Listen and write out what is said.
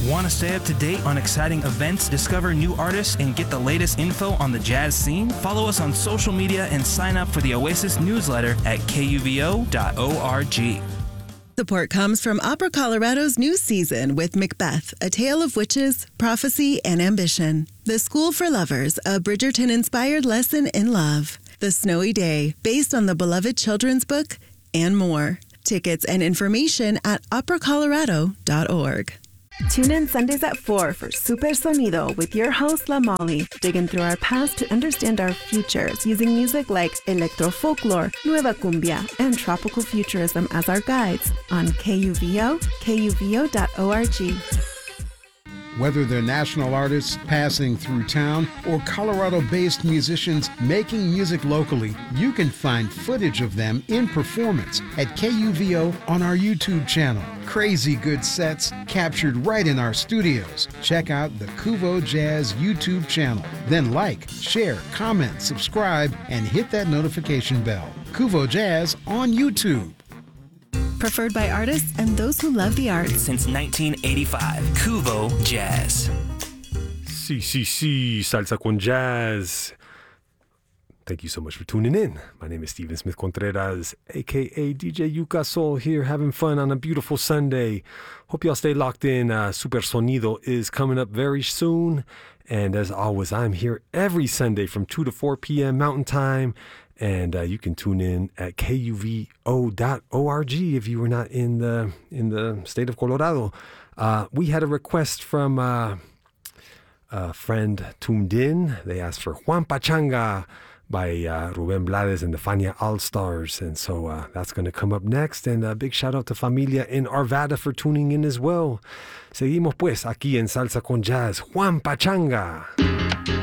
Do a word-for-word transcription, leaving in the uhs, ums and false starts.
Want to stay up to date on exciting events, discover new artists, and get the latest info on the jazz scene? Follow us on social media and sign up for the Oasis newsletter at K U V O dot org. Support comes from Opera Colorado's new season with Macbeth, A Tale of Witches, Prophecy, and Ambition. The School for Lovers, a Bridgerton-inspired lesson in love. The Snowy Day, based on the beloved children's book, and more. Tickets and information at opera colorado dot org. Tune in Sundays at four for Super Sonido with your host, La Molly, digging through our past to understand our futures using music like electro folklore, nueva cumbia, and tropical futurism as our guides on K U V O, K U V O dot org. Whether they're national artists passing through town or Colorado-based musicians making music locally, you can find footage of them in performance at K U V O on our YouTube channel. Crazy good sets captured right in our studios. Check out the Kuvo Jazz YouTube channel. Then like, share, comment, subscribe, and hit that notification bell. Kuvo Jazz on YouTube. Preferred by artists and those who love the arts. Since nineteen eighty-five, Kuvo Jazz. Sí, sí, sí, Salsa con Jazz. Thank you so much for tuning in. My name is Steven Smith Contreras, a k a. D J Yuka Soul, here having fun on a beautiful Sunday. Hope y'all stay locked in. Uh, Super Sonido is coming up very soon. And as always, I'm here every Sunday from two to four p.m. Mountain Time. And uh, you can tune in at K U V O dot org if you were not in the in the state of Colorado. Uh, we had a request from uh, a friend tuned in. They asked for Juan Pachanga by uh, Rubén Blades and the Fania All-Stars. And so uh, that's going to come up next. And a big shout out to Familia in Arvada for tuning in as well. Seguimos pues aquí en Salsa con Jazz. Juan Pachanga.